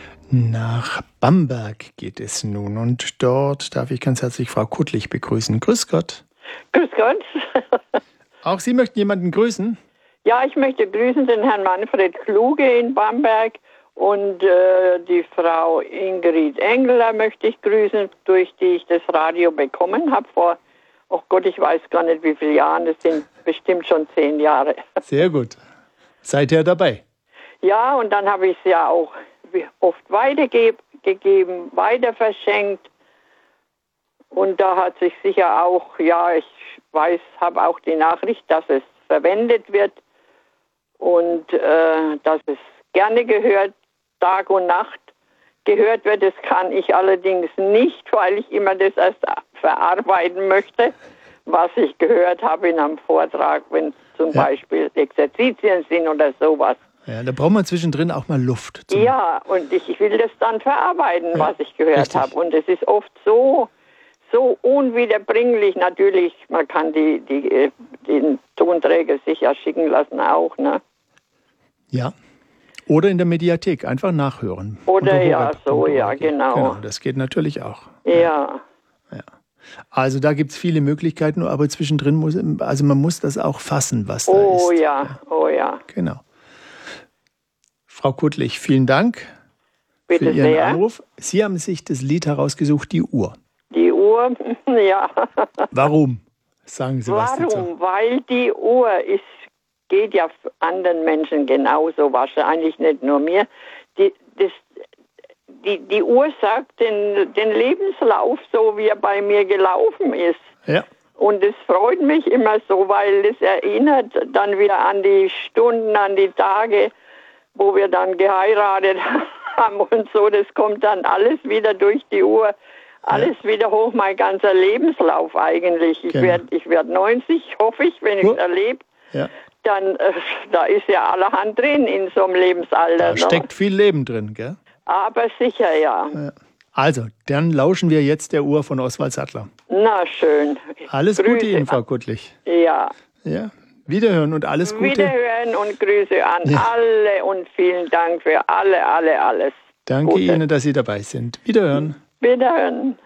Nach Bamberg geht es nun und dort darf ich ganz herzlich Frau Kuttlich begrüßen. Grüß Gott. Grüß Gott. Auch Sie möchten jemanden grüßen? Ja, ich möchte grüßen den Herrn Manfred Kluge in Bamberg und die Frau Ingrid Engeler möchte ich grüßen, durch die ich das Radio bekommen habe vor, oh Gott, ich weiß gar nicht wie viele Jahren, das sind bestimmt schon 10 Jahre. Sehr gut. Seither dabei? Ja, und dann habe ich es ja auch oft weitergegeben, weiter verschenkt. Und da hat sich sicher auch, ja, ich weiß, habe auch die Nachricht, dass es verwendet wird und dass es gerne gehört, Tag und Nacht gehört wird. Das kann ich allerdings nicht, weil ich immer das erst verarbeiten möchte, was ich gehört habe in einem Vortrag, wenn zum Beispiel Exerzitien sind oder sowas. Ja, da braucht man zwischendrin auch mal Luft. Ja, und ich will das dann verarbeiten, was ich gehört habe. Und es ist oft so unwiederbringlich. Natürlich, man kann den Tonträger sicher schicken lassen auch, ne? Ja. Oder in der Mediathek einfach nachhören. Oder ja, so, ja, genau. Das geht natürlich auch. Ja. Also da gibt es viele Möglichkeiten, aber zwischendrin man muss das auch fassen, was da ist. Oh ja. Genau. Frau Kuttlich, vielen Dank Bitte für Ihren sehr. Anruf. Sie haben sich das Lied herausgesucht, die Uhr. Die Uhr, ja. Warum? Sagen Sie was dazu. Warum? Weil die Uhr geht ja anderen Menschen genauso, wahrscheinlich nicht nur mir. Die Uhr sagt den Lebenslauf, so wie er bei mir gelaufen ist. Ja. Und es freut mich immer so, weil es erinnert dann wieder an die Stunden, an die Tage, wo wir dann geheiratet haben und so. Das kommt dann alles wieder durch die Uhr, alles wieder hoch, mein ganzer Lebenslauf eigentlich. Ich werd 90, hoffe ich, wenn ich es erlebe. Ja. Dann, da ist ja allerhand drin in so einem Lebensalter. Da steckt viel Leben drin, gell? Aber sicher, ja. Also, dann lauschen wir jetzt der Uhr von Oswald Sattler. Na, schön. Alles Gute Ihnen, Frau Kuttlich. Ja. Ja. Wiederhören und alles Gute. Wiederhören und Grüße an alle und vielen Dank für alles. Danke Gute. Ihnen, dass Sie dabei sind. Wiederhören. Wiederhören.